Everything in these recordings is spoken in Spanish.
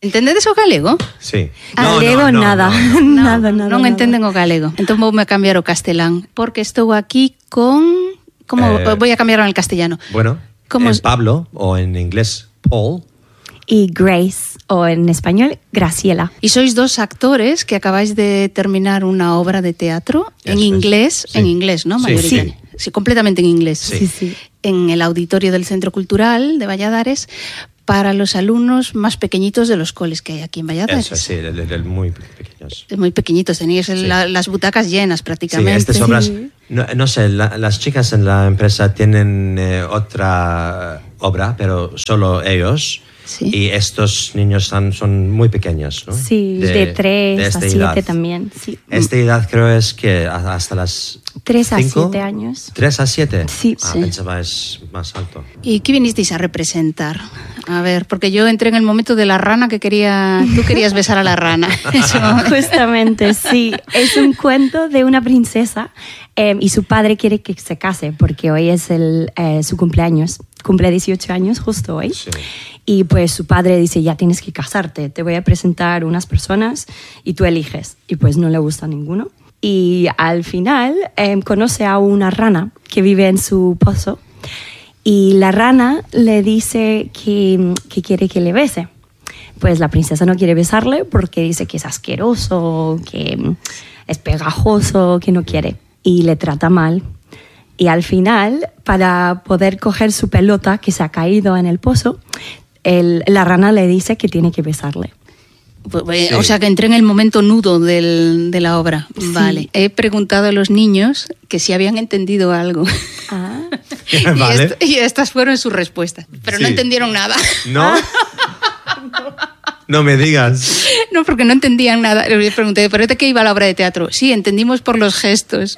Entendedes o galego? Sí. Galego nada. Nada. Non entenden o galego. Entón voume a cambiar o castelán, porque estou aquí con... voy a cambiarlo en el castellano. Bueno, Pablo, o en inglés Paul. Y Grace, o en español, Graciela. Y sois dos actores que acabáis de terminar una obra de teatro en inglés, sí. en inglés, ¿no? Mayoritariamente. Sí, completamente en inglés. Sí. En el auditorio del Centro Cultural de Valladares, para los alumnos más pequeñitos de los coles que hay aquí en Valladares. Eso, sí, de muy pequeños. Muy pequeñitos, teníais las butacas llenas prácticamente. Sí, estas obras, no sé, las chicas en la empresa tienen otra obra, pero solo ellos. Sí. Y estos niños son muy pequeños, ¿no? Sí, de 3 a 7 también. Sí. Esta edad creo es que hasta las 3 a 5, 7 años. 3 a 7. Sí. Pensaba es más alto. ¿Y qué vinisteis a representar? A ver, porque yo entré en el momento de la rana que tú querías besar a la rana. Eso. Justamente, sí. Es un cuento de una princesa y su padre quiere que se case porque hoy es su cumpleaños. Cumple 18 años justo hoy. Sí. Y pues su padre dice, ya tienes que casarte, te voy a presentar unas personas y tú eliges. Y pues no le gusta ninguno. Y al final conoce a una rana que vive en su pozo y la rana le dice que quiere que le bese. Pues la princesa no quiere besarle porque dice que es asqueroso, que es pegajoso, que no quiere. Y le trata mal. Y al final, para poder coger su pelota que se ha caído en el pozo, la rana le dice que tiene que besarle. Sí. O sea, que entré en el momento nudo de la obra. Sí. Vale. He preguntado a los niños que si habían entendido algo. Ah. Vale. Y estas fueron sus respuestas. Pero no entendieron nada. ¿No? No me digas. No, porque no entendían nada. Les pregunté, ¿pero de qué iba la obra de teatro? Sí, entendimos por los gestos.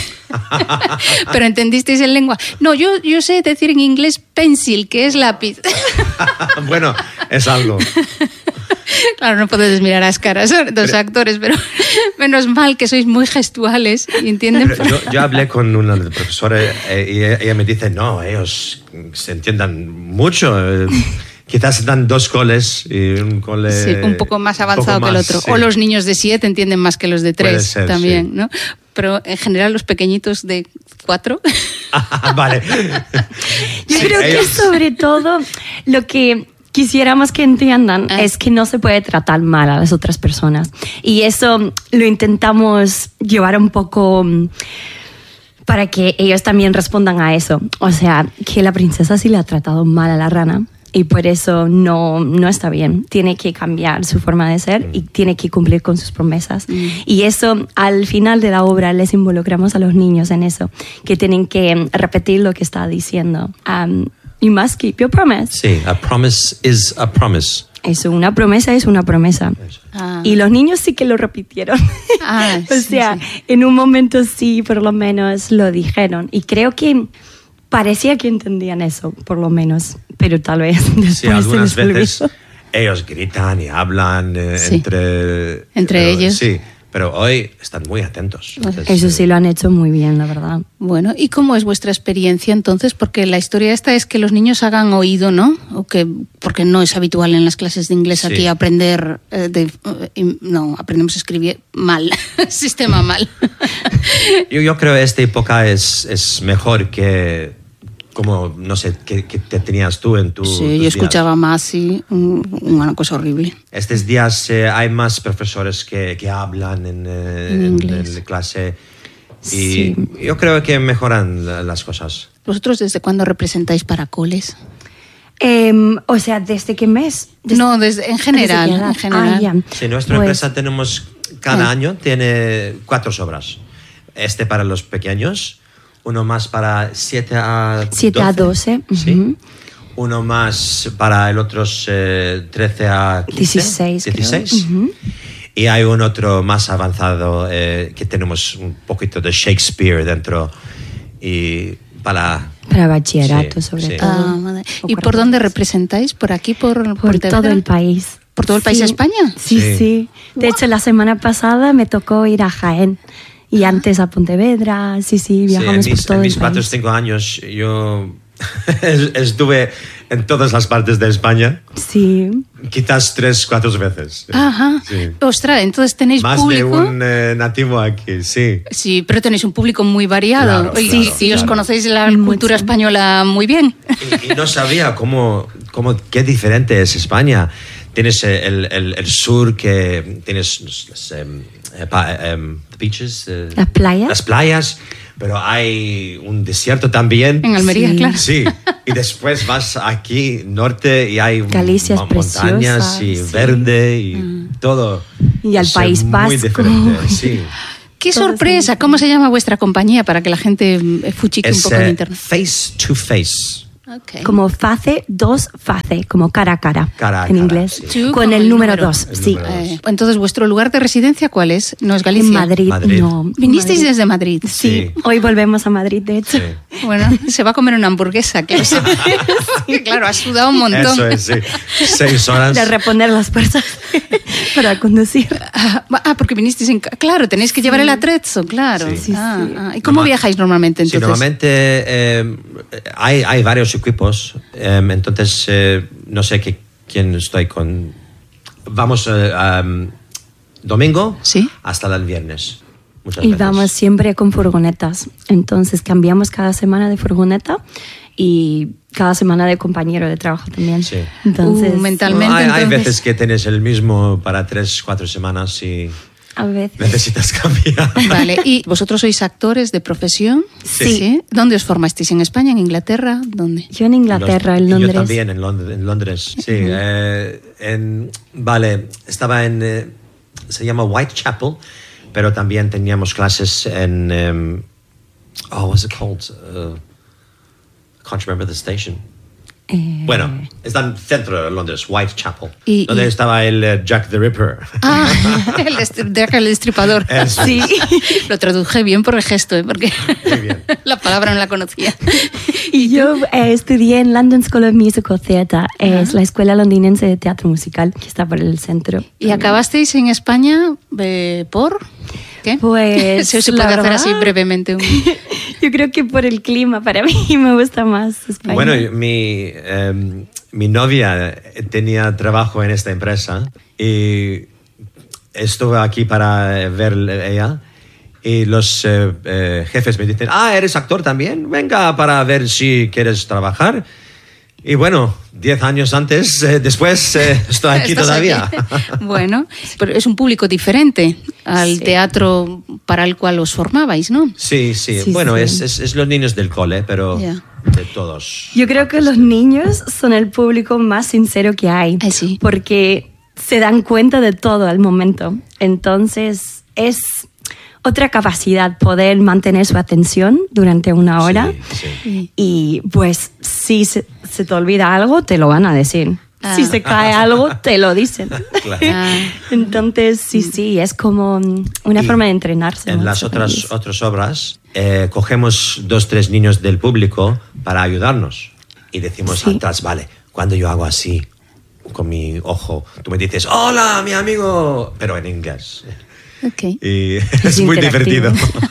¿Pero entendisteis en lengua? No, yo sé decir en inglés pencil, que es lápiz. Bueno, es algo. Claro, no podéis mirar las caras de los actores, pero menos mal que sois muy gestuales, ¿entienden? Yo hablé con una profesora y ella me dice, no, ellos se entiendan mucho. Quizás dan 2 coles y un cole... Sí, un poco más avanzado que el otro. Sí. O los niños de 7 entienden más que los de 3 ser, también, sí. ¿no? Pero en general los pequeñitos de 4... Vale. Yo creo que sobre todo lo que quisiéramos que entiendan es que no se puede tratar mal a las otras personas. Y eso lo intentamos llevar un poco para que ellos también respondan a eso. O sea, que la princesa sí le ha tratado mal a la rana. Y por eso no está bien. Tiene que cambiar su forma de ser y tiene que cumplir con sus promesas. Y eso, al final de la obra, les involucramos a los niños en eso, que tienen que repetir lo que está diciendo. You must keep your promise. Sí, a promise is a promise. Eso, una promesa es una promesa. Y los niños sí que lo repitieron. O sea, en un momento sí, por lo menos, lo dijeron. Y creo que parecía que entendían eso, por lo menos, pero tal vez después sí, algunas se les veces olvidó. Ellos gritan y hablan entre ellos. Sí, pero hoy están muy atentos. Entonces, eso sí lo han hecho muy bien, la verdad. Bueno, ¿y cómo es vuestra experiencia entonces? Porque la historia esta es que los niños hagan oído, ¿no? Porque no es habitual en las clases de inglés aquí aprender... aprendemos a escribir mal, sistema mal. Yo creo que esta época es mejor que... Como, no sé, que te tenías tú en tus Sí, yo escuchaba días. más y una cosa horrible. Estos días hay más profesores que hablan en clase y yo creo que mejoran las cosas. ¿Vosotros desde cuándo representáis para coles? O sea, ¿desde qué mes? No, en general. Sí, nuestra empresa tenemos, cada año tiene 4 obras. Para los pequeños, uno más para 7 a 12. ¿Sí? Uh-huh. Uno más para el otros 13 a 15, 16. Uh-huh. Y hay un otro más avanzado que tenemos un poquito de Shakespeare dentro y para bachillerato sobre todo. ¿Y por dónde representáis? ¿Por aquí? ¿Por todo el país? ¿Por todo el país de España? Sí. De hecho, la semana pasada me tocó ir a Jaén. Y antes a Pontevedra, viajamos por todo el país. En mis 4 o 5 años yo Estuve en todas las partes de España. Sí. Quizás 3-4 veces. Ajá. Sí. Ostras, entonces tenéis más público. Más de un nativo aquí, sí. Sí, pero tenéis un público muy variado. Claro, y os conocéis la cultura española muy bien. Y no sabía qué diferente es España. Tienes el sur, que tienes beaches, las playas, pero hay un desierto también. En Almería, claro. Sí, y después vas aquí, norte, y hay preciosa, montañas y verde y todo. Y al País Vasco. Muy diferente, sí. ¡Qué sorpresa! ¿Cómo se llama vuestra compañía para que la gente fuchique un poco en internet? Face to Face. Okay. Como face, dos face, como cara a cara, en inglés. Sí. Con el número 2, sí. Entonces, ¿vuestro lugar de residencia cuál es? ¿No es Galicia? En Madrid. No. ¿Vinisteis desde Madrid? Sí. Hoy volvemos a Madrid, de hecho. Sí. Bueno, se va a comer una hamburguesa, claro. Sí. Claro, has sudado un montón. Eso es, sí. 6 horas. De reponer las fuerzas para conducir. Porque vinisteis en... Claro, tenéis que llevar el atrezzo, claro. Sí. ¿Y cómo viajáis normalmente, entonces? Sí, normalmente hay varios equipos, entonces no sé quién estoy con. Vamos domingo hasta el viernes. Muchas veces. Vamos siempre con furgonetas, entonces cambiamos cada semana de furgoneta y cada semana de compañero de trabajo también. Sí. Entonces, mentalmente. Hay veces que tienes el mismo para 3-4 semanas y a veces necesitas cambiar. Vale, ¿y vosotros sois actores de profesión? Sí. ¿Dónde os formasteis? ¿En España, en Inglaterra? ¿Dónde? Yo en Inglaterra, en Londres. Yo también en Londres, sí. Estaba en... se llama Whitechapel, pero también teníamos clases en... what's it called? I can't remember the station. Bueno, está en el centro de Londres, Whitechapel, donde estaba el Jack the Ripper. El destripador. Eso. Sí, lo traduje bien por el gesto, porque muy bien. La palabra no la conocía. Y yo estudié en London School of Musical Theatre, es la escuela londinense de teatro musical que está por el centro. ¿Y acabasteis en España por...? ¿Qué? Pues se puede hacer así brevemente. Yo creo que por el clima, para mí me gusta más España. Bueno, mi novia tenía trabajo en esta empresa y estuve aquí para ver ella y los jefes me dicen, ¿eres actor también? Venga para ver si quieres trabajar. Y bueno, 10 años después, estoy aquí todavía. Aquí. Bueno, pero es un público diferente al teatro para el cual os formabais, ¿no? Sí. Bueno, sí. Es los niños del cole, pero de todos. Yo creo que los niños son el público más sincero que hay, sí. Porque se dan cuenta de todo al momento. Entonces, es otra capacidad poder mantener su atención durante una hora. Sí. Y pues si se te olvida algo, te lo van a decir. Si se cae algo, te lo dicen. Claro. Entonces, sí, es como una forma de entrenarse. En las otras obras, cogemos 2-3 niños del público para ayudarnos. Y decimos atrás, vale, cuando yo hago así, con mi ojo, tú me dices, hola, mi amigo, pero en inglés. Okay. Y es muy divertido.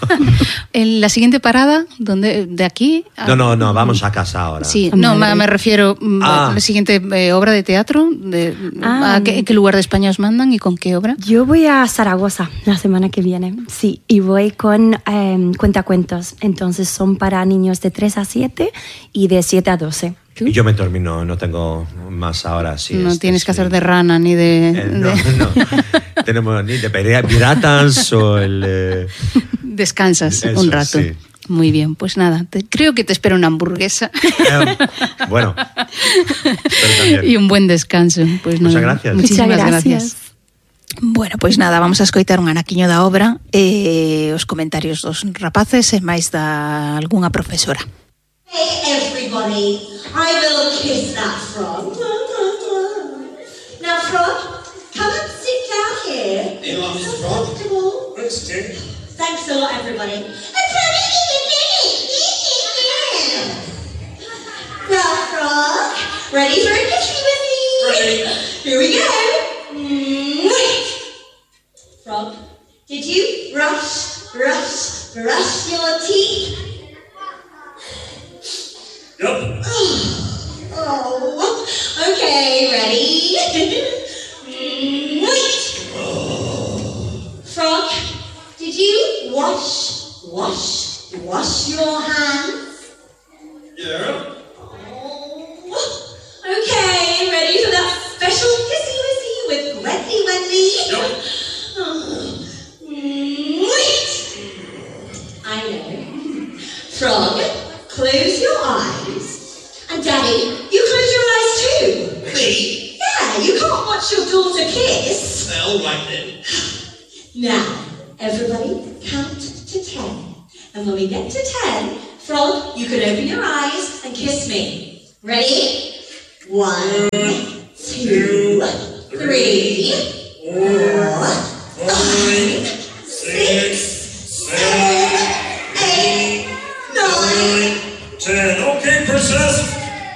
¿En la siguiente parada? ¿De aquí? No, vamos a casa ahora. Sí, no, me refiero a la siguiente obra de teatro. ¿A qué lugar de España os mandan y con qué obra? Yo voy a Zaragoza la semana que viene, sí, y voy con cuentacuentos. Entonces son para niños de 3 a 7 y de 7 a 12. Y yo me termino, no tengo más ahora. Sí, no tienes que hacer de rana ni de... No. Tenemos ni de piratas o el... Descansas un rato. Sí. Muy bien, pues nada, creo que te espera una hamburguesa. Bueno, pero también. Y un buen descanso. Pues muchas gracias. Muchísimas gracias. Bueno, pois nada, vamos a escoitar un anaquiño da obra e os comentarios dos rapaces e máis da algunha profesora. Hey everybody, I will kiss that frog. Now frog, come and sit down here. You want Mr. Frog? Thanks, Tim. Thanks a lot everybody. Now frog, ready for a kissy with me? Ready. Here we go. Frog, did you brush your teeth? Yep. Oh, okay, ready? Wait! Frog, did you wash your hands? Yeah. Oh, okay, ready for that special kissy wissy with Wendy Wendy? Yep. Wait! I know. Frog, close your eyes. And Daddy, you close your eyes too. Me? Yeah, you can't watch your daughter kiss. All right then. Now, everybody count to 10. And when we get to 10, Frog, you can open your eyes and kiss me. Ready? 1, 2, 3, 4, 5, 6, 7, 8, 9, 10. Okay, princess.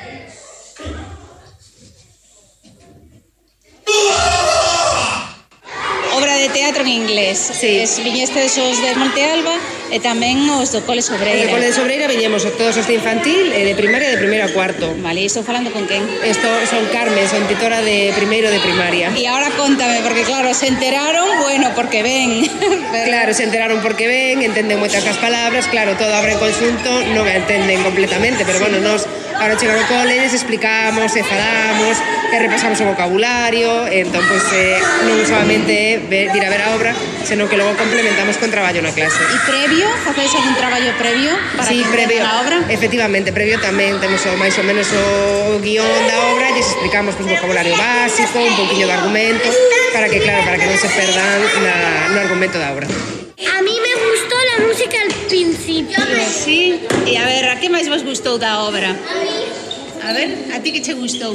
Obra de teatro en inglés. Sí. Viñeste os de Monte Alba e tamén os do Cole Sobreira. De Cole de Sobreira viñemos todos os de infantil e de primaria e de primeiro a cuarto. Vale, e estou falando con quen? Son Carmen, son titora de primeiro de primaria. E ahora contame, porque claro, se enteraron, bueno, porque ven. Claro, se enteraron porque ven, entenden moitas das palabras, claro, todo abre en conxunto, non a entenden completamente, pero bueno, nos ahora chegar ao cole, les explicamos, e falamos, e repasamos o vocabulario, e entón, pois, non solamente ir a ver a obra, senón que logo complementamos con traballo na clase. E previo, facedes algún traballo previo para sí, que previo, a obra? Efectivamente, previo tamén temos máis ou menos o guión da obra, e lles explicamos pois, vocabulario básico, un pouquiño de argumento, para que, claro, para que non se perdan no argumento da obra. A mí me gustó la música al principio. Sí, e a ver, a que máis vos gustou da obra? A ver, a ti que che gustou?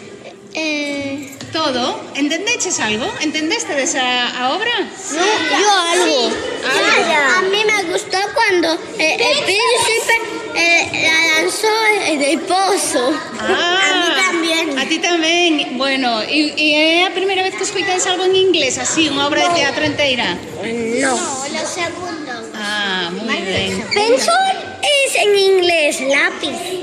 Todo? Entendeches algo? Entendeste a obra? No, yo algo. Sí. A mí me gustó cuando el príncipe la lanzó del pozo. A mí también. A ti tamén. Bueno, e é a primeira vez que escoitades algo en inglés, así, unha obra de teatro inteira? No, lo segundo. Ah, moi ben. Pencil es en inglés, lápiz.